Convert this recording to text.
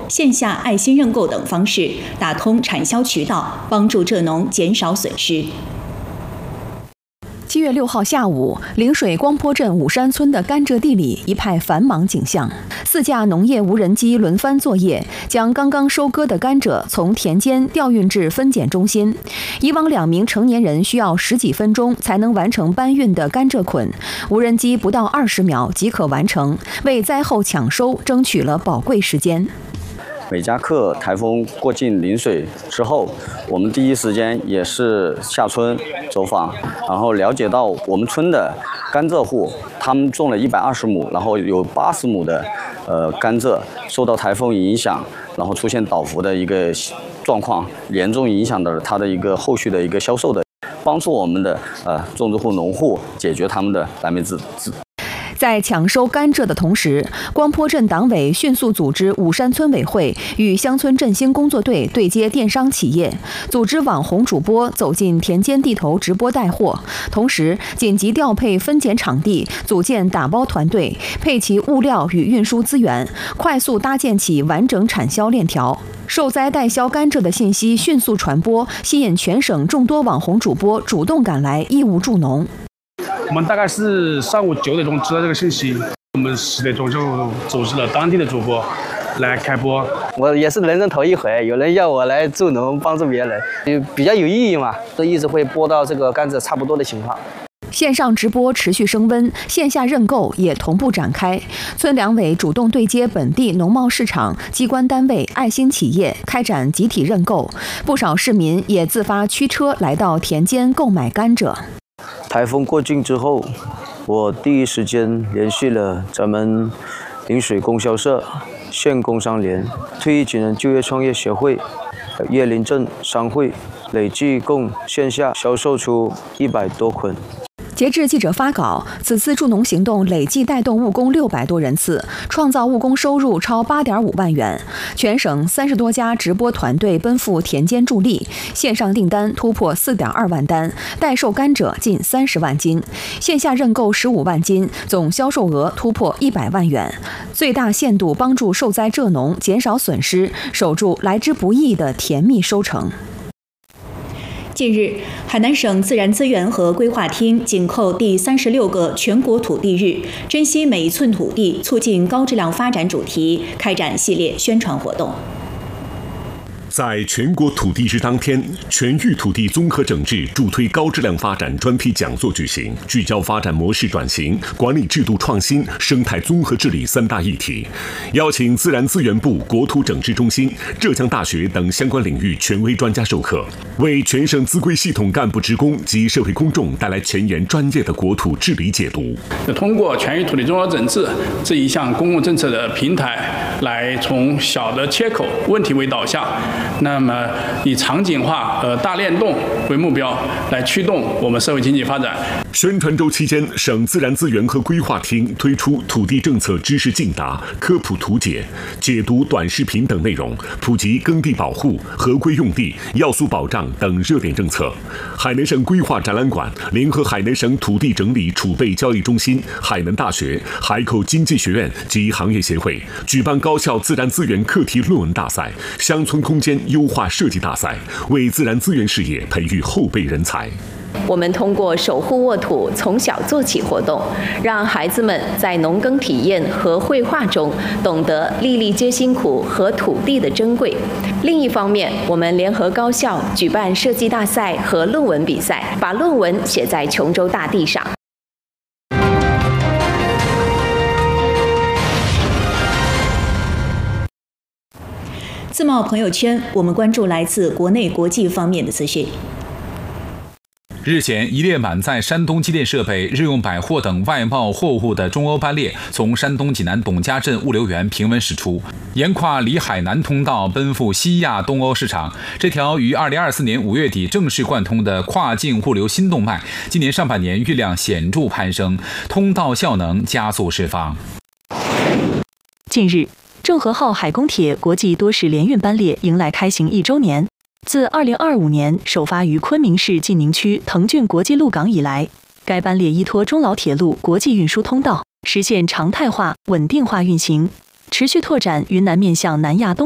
线下爱心认购等方式打通产销渠道，帮助蔗农减少损失。 7月6号下午，陵水光坡镇武山村的甘蔗地里一派繁忙景象，4架农业无人机轮番作业，将刚刚收割的甘蔗从田间调运至分拣中心。以往2名成年人需要10几分钟才能完成搬运的甘蔗捆，无人机不到20秒即可完成，为灾后抢收争取了宝贵时间。 美加克台风过境陵水之后，我们第一时间也是下村走访，然后了解到我们村的甘蔗户，他们种了120亩，然后有80亩的甘蔗受到台风影响，然后出现倒伏的一个状况，严重影响到它的一个后续的一个销售的，帮助我们的种植户农户解决他们的燃眉之急。 在抢收甘蔗的同时，光坡镇党委迅速组织武山村委会与乡村振兴工作队对接电商企业，组织网红主播走进田间地头直播带货，同时紧急调配分拣场地，组建打包团队，配齐物料与运输资源，快速搭建起完整产销链条。受灾代销甘蔗的信息迅速传播，吸引全省众多网红主播主动赶来义务助农。 我们大概是上午9点钟知道这个信息，我们10点钟就组织了当地的主播来开播。 我也是人生头一回，有人要我来助农帮助别人，比较有意义嘛，都一直会播到这个甘蔗差不多的情况。 线上直播持续升温，线下认购也同步展开。村两委主动对接本地农贸市场、机关单位、爱心企业，开展集体认购。不少市民也自发驱车来到田间购买甘蔗。 台风过境之后，我第一时间联系了咱们陵水供销社、县工商联、退役军人就业创业协会、叶林镇商会，累计共线下销售出100多捆。 截至记者发稿，此次助农行动累计带动务工600多人次，创造务工收入超8.5万元。全省30多家直播团队奔赴田间助力，线上订单突破4.2万单，代售甘蔗近30万斤，线下认购15万斤，总销售额突破100万元，最大限度帮助受灾蔗农减少损失，守住来之不易的甜蜜收成。 近日，海南省自然资源和规划厅紧扣第36个全国土地日，珍惜每一寸土地，促进高质量发展主题，开展系列宣传活动。 在全国土地日当天，全域土地综合整治助推高质量发展专题讲座举行，聚焦发展模式转型、管理制度创新、生态综合治理3大议题，邀请自然资源部、国土整治中心、浙江大学等相关领域权威专家授课，为全省资规系统干部职工及社会公众带来前沿专业的国土治理解读。 通过全域土地综合整治这一项公共政策的平台，来从小的切口问题为导向，那么以场景化大联动为目标，来驱动我们社会经济发展。 宣传周期间，省自然资源和规划厅推出土地政策知识竞答、科普图解、解读短视频等内容，普及耕地保护、合规用地、要素保障等热点政策。海南省规划展览馆联合海南省土地整理储备交易中心、海南大学、海口经济学院及行业协会举办高校自然资源课题论文大赛、乡村空间优化设计大赛，为自然资源事业培育后备人才。 我们通过守护沃土从小做起活动，让孩子们在农耕体验和绘画中懂得粒粒皆辛苦和土地的珍贵。另一方面，我们联合高校举办设计大赛和论文比赛，把论文写在琼州大地上。 自贸朋友圈，我们关注来自国内国际方面的资讯。 日前，一列满载山东机电设备、日用百货等外贸货物的中欧班列从山东济南董家镇物流园平稳驶出，沿跨里海南通道奔赴西亚东欧市场。这条于2024年5月底正式贯通的跨境物流新动脉，今年上半年运量显著攀升，通道效能加速释放。 近日，郑和号海公铁国际多式联运班列迎来开行1周年。自2025年首发于昆明市晋宁区腾俊国际陆港以来，该班列依托中老铁路国际运输通道，实现常态化、稳定化运行，持续拓展云南面向南亚东